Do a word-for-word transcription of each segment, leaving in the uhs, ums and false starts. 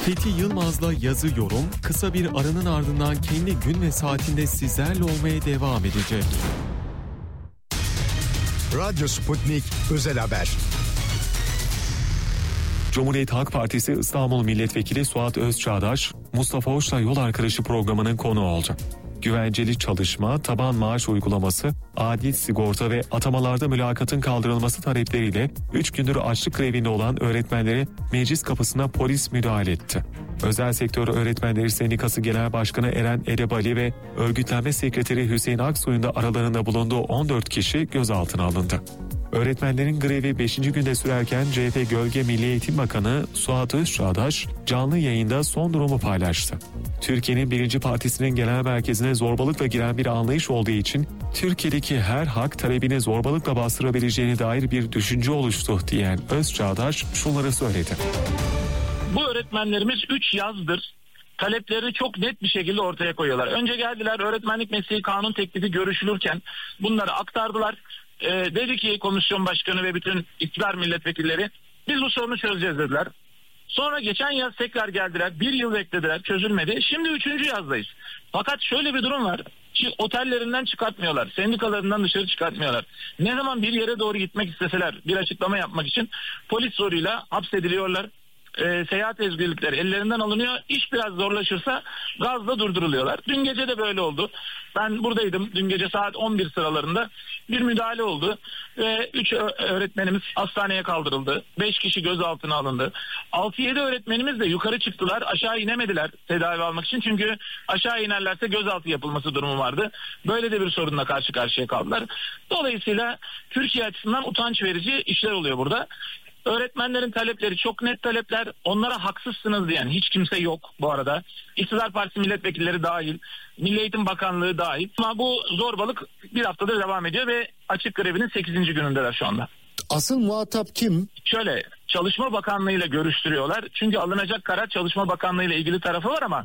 Fethi Yılmaz'la yazı yorum kısa bir aranın ardından kendi gün ve saatinde sizlerle olmaya devam edecek. Radyo Sputnik Özel Haber. Cumhuriyet Halk Partisi İstanbul Milletvekili Suat Özçağdaş, Mustafa Hoş'la Yol Arkadaşı programının konuğu oldu. Güvenceli çalışma, taban maaş uygulaması, adil sigorta ve atamalarda mülakatın kaldırılması talepleriyle üç gündür açlık grevinde olan öğretmenlere meclis kapısına polis müdahale etti. Özel Sektör Öğretmenleri Sendikası Genel Başkanı Eren Erebali ve Örgütlenme Sekreteri Hüseyin Aksoy'un da aralarında bulunduğu on dört kişi gözaltına alındı. Öğretmenlerin grevi beşinci günde sürerken C H P Gölge Milli Eğitim Bakanı Suat Özçağdaş canlı yayında son durumu paylaştı. Türkiye'nin birinci partisinin genel merkezine zorbalıkla giren bir anlayış olduğu için Türkiye'deki her hak talebini zorbalıkla bastırabileceğine dair bir düşünce oluştu diyen Özçağdaş şunları söyledi. Bu öğretmenlerimiz üç yazdır taleplerini çok net bir şekilde ortaya koyuyorlar. Önce geldiler, öğretmenlik mesleği kanun teklifi görüşülürken bunları aktardılar. Ee, dedi ki komisyon başkanı ve bütün iktidar milletvekilleri biz bu sorunu çözeceğiz dediler. Sonra geçen yaz tekrar geldiler, bir yıl beklediler, çözülmedi. Şimdi üçüncü yazdayız. Fakat şöyle bir durum var ki otellerinden çıkartmıyorlar, sendikalarından dışarı çıkartmıyorlar. Ne zaman bir yere doğru gitmek isteseler bir açıklama yapmak için polis zoruyla hapsediliyorlar. E, seyahat özgürlükleri ellerinden alınıyor. İş biraz zorlaşırsa gazla durduruluyorlar. Dün gece de böyle oldu. Ben buradaydım. Dün gece saat on bir sıralarında bir müdahale oldu ve üç öğretmenimiz hastaneye kaldırıldı. beş kişi gözaltına alındı. altı yedi öğretmenimiz de yukarı çıktılar. Aşağı inemediler tedavi almak için. Çünkü aşağı inerlerse gözaltı yapılması durumu vardı. Böyle de bir sorunla karşı karşıya kaldılar. Dolayısıyla Türkiye açısından utanç verici işler oluyor burada. Öğretmenlerin talepleri çok net talepler. Onlara haksızsınız diyen hiç kimse yok bu arada. İktidar Partisi milletvekilleri dahil, Milli Eğitim Bakanlığı dahil. Ama bu zorbalık bir haftadır devam ediyor ve açık grevinin sekizinci günündeler şu anda. Asıl muhatap kim? Şöyle, Çalışma Bakanlığı ile görüştürüyorlar. Çünkü alınacak karar Çalışma Bakanlığı ile ilgili tarafı var ama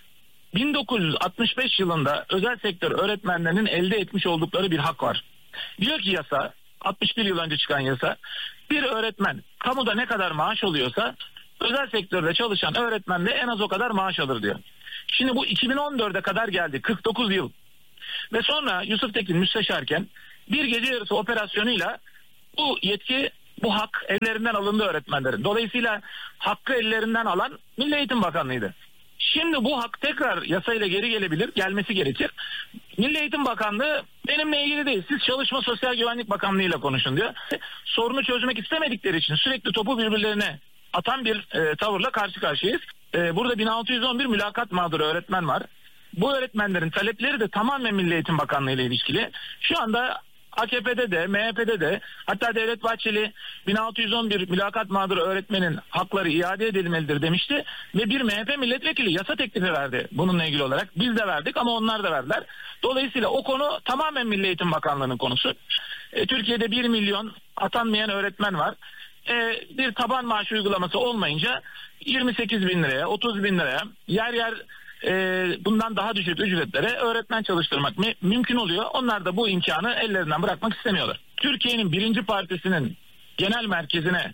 bin dokuz yüz altmış beş yılında özel sektör öğretmenlerinin elde etmiş oldukları bir hak var. Diyor ki yasa, altmış bir yıl önce çıkan yasa, bir öğretmen kamuda ne kadar maaş alıyorsa özel sektörde çalışan öğretmen de en az o kadar maaş alır diyor. Şimdi bu iki bin on dörde kadar geldi, kırk dokuz yıl. Ve sonra Yusuf Tekin müsteşarken bir gece yarısı operasyonuyla bu yetki, bu hak ellerinden alındı öğretmenlerin. Dolayısıyla hakkı ellerinden alan Milli Eğitim Bakanlığı'ydı. Şimdi bu hak tekrar yasayla geri gelebilir, gelmesi gerekir. Milli Eğitim Bakanlığı benimle ilgili değil, siz Çalışma Sosyal Güvenlik Bakanlığı ile konuşun diyor. Sorunu çözmek istemedikleri için sürekli topu birbirlerine atan bir e, tavırla karşı karşıyayız. E, burada bin altı yüz on bir mülakat mağduru öğretmen var. Bu öğretmenlerin talepleri de tamamen Milli Eğitim Bakanlığı ile ilişkili. Şu anda A K P'de de, M H P'de de, hatta Devlet Bahçeli bin altı yüz on bir mülakat mağduru öğretmenin hakları iade edilmelidir demişti ve bir M H P milletvekili yasa teklifi verdi bununla ilgili olarak. Biz de verdik ama onlar da verdiler. Dolayısıyla o konu tamamen Milli Eğitim Bakanlığı'nın konusu. E, Türkiye'de bir milyon atanmayan öğretmen var. E, bir taban maaş uygulaması olmayınca yirmi sekiz bin liraya, otuz bin liraya, yer yer e, bundan daha düşük ücretlere öğretmen çalıştırmak mü- mümkün oluyor. Onlar da bu imkanı ellerinden bırakmak istemiyorlar. Türkiye'nin birinci partisinin genel merkezine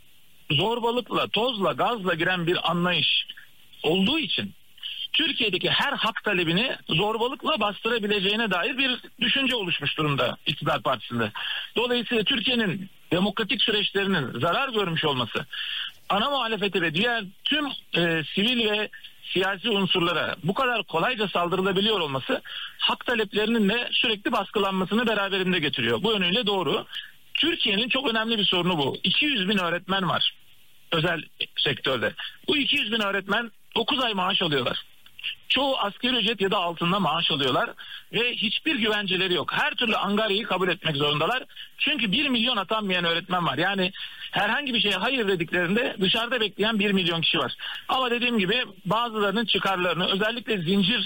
zorbalıkla, tozla, gazla giren bir anlayış olduğu için Türkiye'deki her hak talebini zorbalıkla bastırabileceğine dair bir düşünce oluşmuş durumda iktidar partisinde. Dolayısıyla Türkiye'nin demokratik süreçlerinin zarar görmüş olması, ana muhalefeti ve diğer tüm e, sivil ve siyasi unsurlara bu kadar kolayca saldırılabiliyor olması hak taleplerinin de sürekli baskılanmasını beraberinde getiriyor. Bu yönüyle doğru. Türkiye'nin çok önemli bir sorunu bu. iki yüz bin öğretmen var özel sektörde. Bu iki yüz bin öğretmen dokuz ay maaş alıyorlar. Çoğu asgari ücret ya da altında maaş alıyorlar ve hiçbir güvenceleri yok. Her türlü angaryayı kabul etmek zorundalar. Çünkü bir milyon atanmayan öğretmen var. Yani herhangi bir şeye hayır dediklerinde dışarıda bekleyen bir milyon kişi var. Ama dediğim gibi bazılarının çıkarlarını, özellikle zincir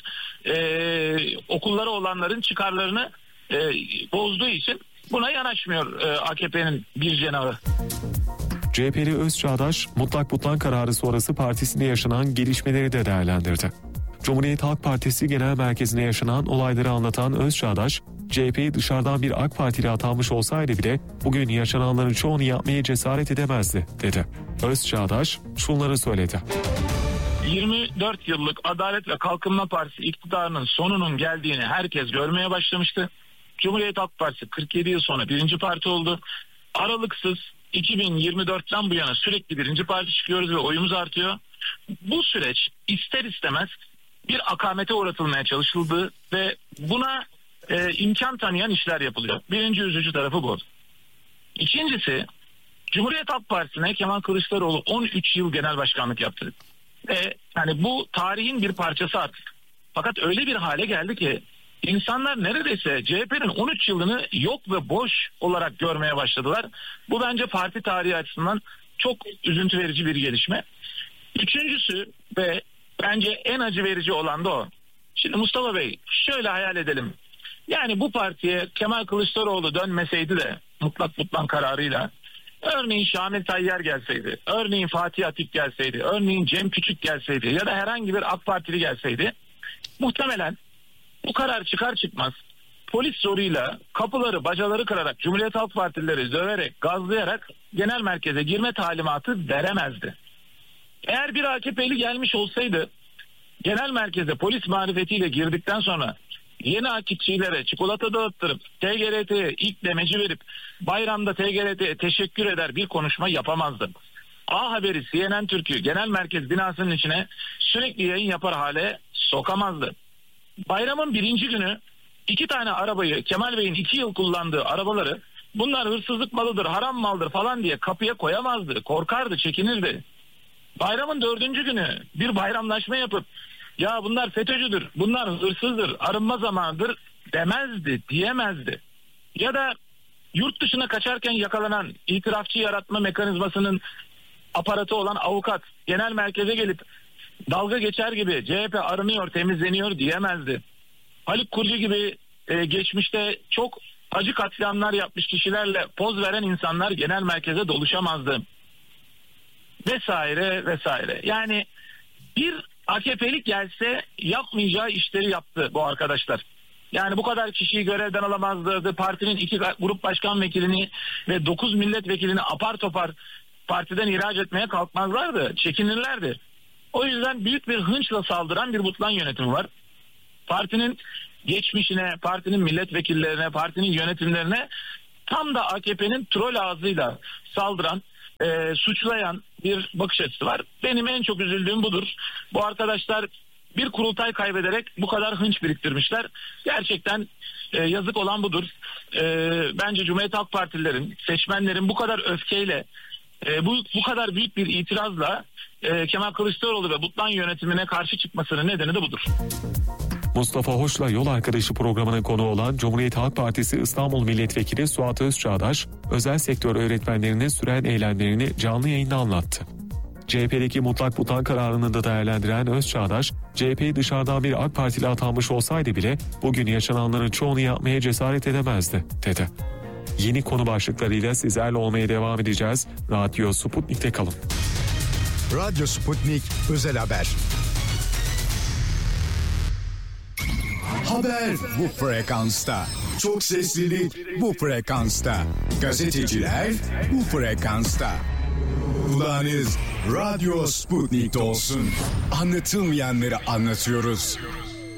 e, okulları olanların çıkarlarını e, bozduğu için buna yanaşmıyor e, A K P'nin bir cenahı. C H P'li Özçağdaş, mutlak butlan kararı sonrası partisinde yaşanan gelişmeleri de değerlendirdi. Cumhuriyet Halk Partisi Genel Merkezi'nde yaşanan olayları anlatan Özçağdaş, C H P'yi dışarıdan bir AK Partili atanmış olsaydı bile bugün yaşananların çoğunu yapmaya cesaret edemezdi, dedi. Özçağdaş şunları söyledi. yirmi dört yıllık Adalet ve Kalkınma Partisi iktidarının sonunun geldiğini herkes görmeye başlamıştı. Cumhuriyet Halk Partisi kırk yedi yıl sonra birinci parti oldu. Aralıksız iki bin yirmi dörtten bu yana sürekli birinci parti çıkıyoruz ve oyumuz artıyor. Bu süreç ister istemez bir akamete uğratılmaya çalışıldı ve buna e, imkan tanıyan işler yapılıyor. Birinci üzücü tarafı bu. İkincisi, Cumhuriyet Halk Partisi'ne Kemal Kılıçdaroğlu on üç yıl genel başkanlık yaptı. Ve yani bu tarihin bir parçası artık. Fakat öyle bir hale geldi ki insanlar neredeyse C H P'nin on üç yılını yok ve boş olarak görmeye başladılar. Bu bence parti tarihi açısından çok üzüntü verici bir gelişme. Üçüncüsü ve bence en acı verici olan da o. Şimdi Mustafa Bey, şöyle hayal edelim. Yani bu partiye Kemal Kılıçdaroğlu dönmeseydi de mutlak mutlak kararıyla, örneğin Şamil Tayyar gelseydi, örneğin Fatih Atik gelseydi, örneğin Cem Küçük gelseydi ya da herhangi bir AK Partili gelseydi, muhtemelen bu karar çıkar çıkmaz polis zoruyla kapıları bacaları kırarak, Cumhuriyet Halk Partilileri döverek, gazlayarak genel merkeze girme talimatı veremezdi. Eğer bir A K P'li gelmiş olsaydı, genel merkeze polis marifetiyle girdikten sonra yeni akitçilere çikolata dağıttırıp T G R T'ye ilk demeci verip bayramda T G R T'ye teşekkür eder bir konuşma yapamazdı. A Haberi, C N N Türk'ü genel merkez binasının içine sürekli yayın yapar hale sokamazdı. Bayramın birinci günü iki tane arabayı, Kemal Bey'in iki yıl kullandığı arabaları, bunlar hırsızlık malıdır, haram maldır falan diye kapıya koyamazdı. Korkardı, çekinirdi. Bayramın dördüncü günü bir bayramlaşma yapıp ya bunlar FETÖ'cüdür, bunlar hırsızdır, arınma zamanıdır demezdi, diyemezdi. Ya da yurt dışına kaçarken yakalanan itirafçı yaratma mekanizmasının aparatı olan avukat genel merkeze gelip dalga geçer gibi C H P arınıyor, temizleniyor diyemezdi. Haluk Kulcu gibi e, geçmişte çok acı katliamlar yapmış kişilerle poz veren insanlar genel merkeze doluşamazdı. Vesaire vesaire. Yani bir A K P'lik gelse yapmayacağı işleri yaptı bu arkadaşlar. Yani bu kadar kişiyi görevden alamazdı. Partinin iki grup başkan vekilini ve dokuz milletvekilini apar topar partiden ihraç etmeye kalkmazlardı. Çekinirlerdi. O yüzden büyük bir hınçla saldıran bir butlan yönetimi var. Partinin geçmişine, partinin milletvekillerine, partinin yönetimlerine tam da A K P'nin troll ağzıyla saldıran, e, suçlayan bir bakış açısı var. Benim en çok üzüldüğüm budur. Bu arkadaşlar bir kurultay kaybederek bu kadar hınç biriktirmişler. Gerçekten e, yazık olan budur. E, bence Cumhuriyet Halk Partililerin, seçmenlerin bu kadar öfkeyle, e, bu bu kadar büyük bir itirazla e, Kemal Kılıçdaroğlu ve Butlan yönetimine karşı çıkmasının nedeni de budur. Mustafa Hoş'la Yol Arkadaşı programının konuğu olan Cumhuriyet Halk Partisi İstanbul Milletvekili Suat Özçağdaş, özel sektör öğretmenlerinin süren eylemlerini canlı yayında anlattı. C H P'deki mutlak butlan kararını da değerlendiren Özçağdaş, C H P'yi dışarıdan bir AK Partili atanmış olsaydı bile bugün yaşananların çoğunu yapmaya cesaret edemezdi, dedi. Yeni konu başlıklarıyla sizlerle olmaya devam edeceğiz. Radyo Sputnik'te kalın. Radyo Sputnik Özel Haber. Haber bu frekansta. Çok seslilik bu frekansta. Gazeteciler bu frekansta. Kulağınız Radyo Sputnik'te olsun. Anlatılmayanları anlatıyoruz.